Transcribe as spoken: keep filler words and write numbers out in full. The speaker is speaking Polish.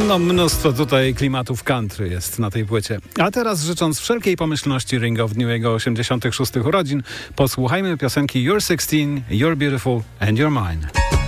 No mnóstwo tutaj klimatów country jest na tej płycie. A teraz, życząc wszelkiej pomyślności Ringo w dniu jego osiemdziesiątych szóstych urodzin, posłuchajmy piosenki You're sixteen, You're beautiful and you're mine.